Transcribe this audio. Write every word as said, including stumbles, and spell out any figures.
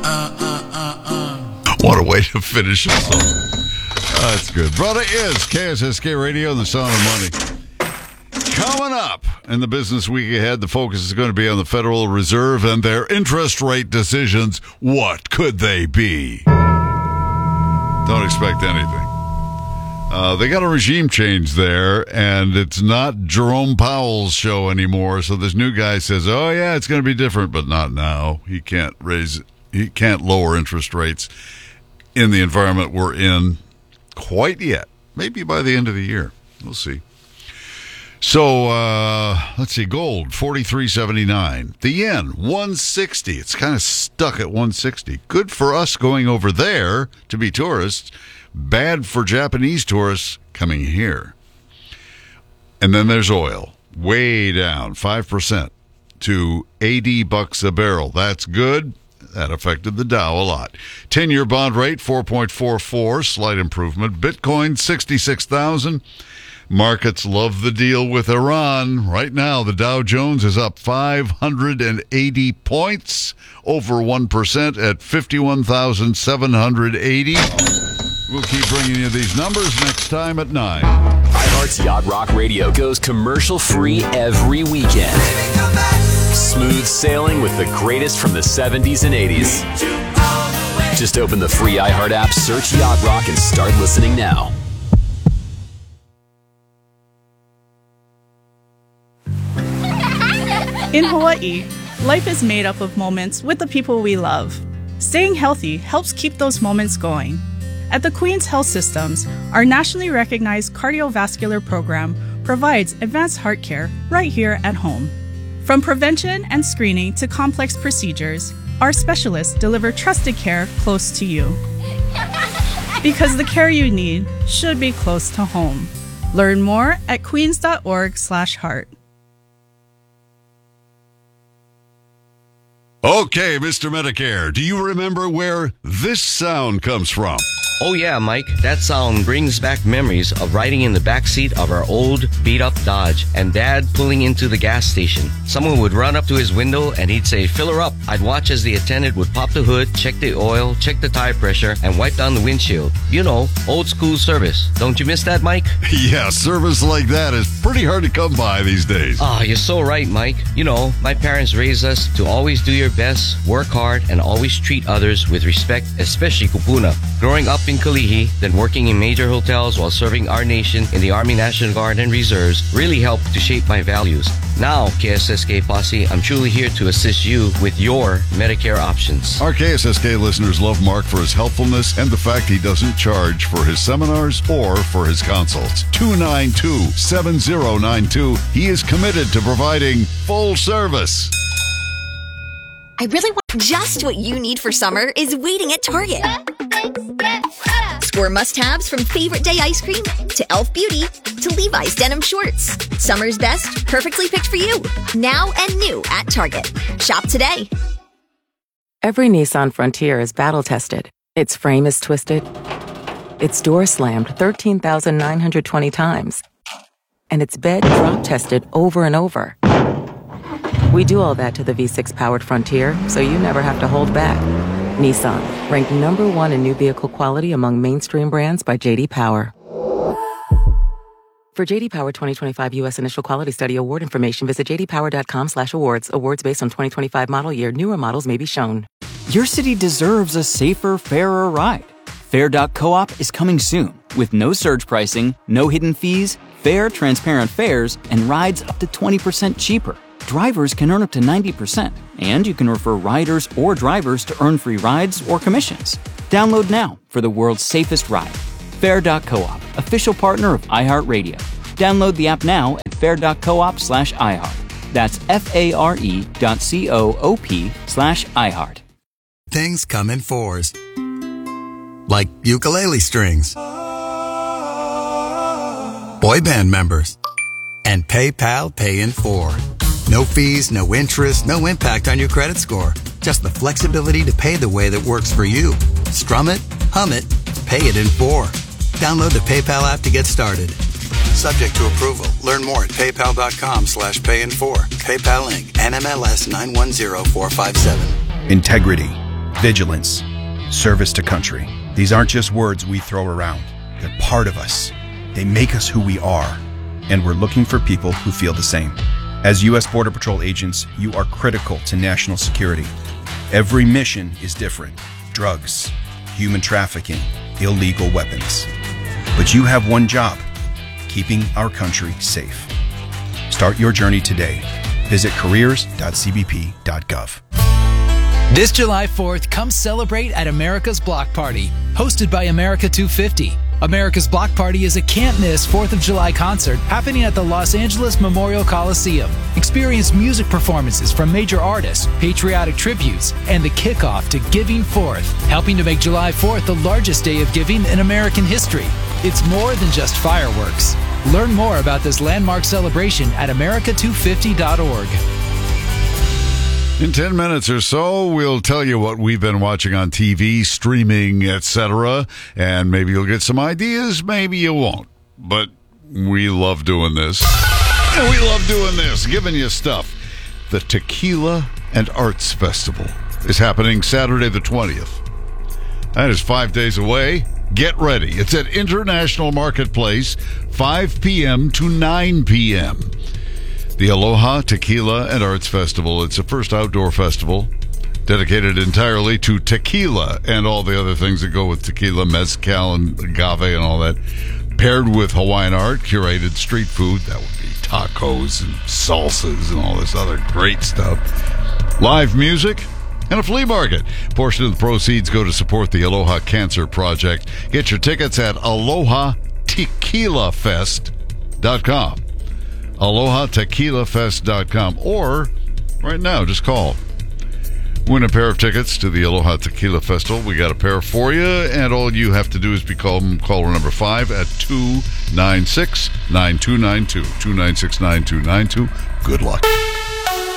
uh, uh, uh, uh. What a way to finish a song. Oh, that's good. Brother is K S S K Radio and the Sound of Money. Coming up in the business week ahead, the focus is going to be on the Federal Reserve and their interest rate decisions. What could they be? Don't expect anything. Uh, they got a regime change there, and it's not Jerome Powell's show anymore. So this new guy says, "Oh yeah, it's going to be different, but not now. He can't raise, he can't lower interest rates in the environment we're in quite yet. Maybe by the end of the year, we'll see." So, uh, let's see, gold, forty-three seventy-nine. The yen, one sixty. It's kind of stuck at one sixty. Good for us going over there to be tourists. Bad for Japanese tourists coming here. And then there's oil, way down, five percent to eighty bucks a barrel. That's good. That affected the Dow a lot. ten-year bond rate, four point four four, slight improvement. Bitcoin, sixty-six thousand. Markets love the deal with Iran. Right now, the Dow Jones is up five hundred eighty points, over one percent at fifty-one thousand seven hundred eighty. We'll keep bringing you these numbers next time at nine. iHeart's Yacht Rock Radio goes commercial-free every weekend. Smooth sailing with the greatest from the seventies and eighties. Just open the free iHeart app, search Yacht Rock, and start listening now. In Hawaii, life is made up of moments with the people we love. Staying healthy helps keep those moments going. At the Queen's Health Systems, our nationally recognized cardiovascular program provides advanced heart care right here at home. From prevention and screening to complex procedures, our specialists deliver trusted care close to you. Because the care you need should be close to home. Learn more at queens.org slash heart. Okay, Mister Medicare, do you remember where this sound comes from? Oh yeah, Mike, that sound brings back memories of riding in the backseat of our old beat-up Dodge and Dad pulling into the gas station. Someone would run up to his window and he'd say, "Fill her up." I'd watch as the attendant would pop the hood, check the oil, check the tire pressure, and wipe down the windshield. You know, old school service. Don't you miss that, Mike? Yeah, service like that is pretty hard to come by these days. Ah, oh, you're so right, Mike. You know, my parents raised us to always do your best, work hard, and always treat others with respect, especially kupuna. Growing up in Kalihi, then working in major hotels while serving our nation in the Army National Guard and Reserves really helped to shape my values. Now, K S S K Posse, I'm truly here to assist you with your Medicare options. Our K S S K listeners love Mark for his helpfulness and the fact he doesn't charge for his seminars or for his consults. two nine two, seven zero nine two. He is committed to providing full service. I really want just what you need for summer is waiting at Target. Score must-haves from Favorite Day ice cream to Elf Beauty to Levi's denim shorts. Summer's best, perfectly picked for you. Now and new at Target. Shop today. Every Nissan Frontier is battle-tested. Its frame is twisted. Its door slammed thirteen thousand nine hundred twenty times. And its bed drop-tested over and over. We do all that to the V six powered Frontier, so you never have to hold back. Nissan, ranked number one in new vehicle quality among mainstream brands by J D Power. For J D Power twenty twenty-five U S Initial Quality Study Award information, visit jdpower.com slash awards. Awards based on twenty twenty-five model year. Newer models may be shown. Your city deserves a safer, fairer ride. Fair dot coop is coming soon with no surge pricing, no hidden fees, fair, transparent fares, and rides up to twenty percent cheaper. Drivers can earn up to ninety percent, and you can refer riders or drivers to earn free rides or commissions. Download now for the world's safest ride. Fair dot coop, official partner of iHeartRadio. Download the app now at fair dot coop slash iHeart. That's F-A-R-E dot C-O-O-P slash iHeart. Things come in fours. Like ukulele strings. Boy band members. And PayPal Pay in four. No fees, no interest, no impact on your credit score. Just the flexibility to pay the way that works for you. Strum it, hum it, pay it in four. Download the PayPal app to get started. Subject to approval. Learn more at paypal.com slash pay in four. PayPal Incorporated. N M L S nine one zero four five seven. Integrity, vigilance, service to country. These aren't just words we throw around. They're part of us. They make us who we are. And we're looking for people who feel the same. As U S Border Patrol agents, you are critical to national security. Every mission is different. Drugs, human trafficking, illegal weapons. But you have one job, keeping our country safe. Start your journey today. Visit careers dot c b p dot gov. This July fourth, come celebrate at America's Block Party, hosted by America two fifty. America's Block Party is a can't-miss fourth of July concert happening at the Los Angeles Memorial Coliseum. Experience music performances from major artists, patriotic tributes, and the kickoff to Giving Forth, helping to make July fourth the largest day of giving in American history. It's more than just fireworks. Learn more about this landmark celebration at america two fifty dot org. In ten minutes or so, we'll tell you what we've been watching on T V, streaming, et cetera, and maybe you'll get some ideas, maybe you won't. But we love doing this. And we love doing this, giving you stuff. The Tequila and Arts Festival is happening Saturday the twentieth. That is five days away. Get ready. It's at International Marketplace, five p.m. to nine p.m. The Aloha Tequila and Arts Festival. It's the first outdoor festival dedicated entirely to tequila and all the other things that go with tequila, mezcal and agave and all that, paired with Hawaiian art, curated street food. That would be tacos and salsas and all this other great stuff. Live music and a flea market. A portion of the proceeds go to support the Aloha Cancer Project. Get your tickets at aloha tequila fest dot com. aloha tequila fest dot com, or right now, just call. Win a pair of tickets to the Aloha Tequila Festival. We got a pair for you, and all you have to do is be called caller number five at two nine six, nine two nine two. two nine six, nine two nine two. Good luck.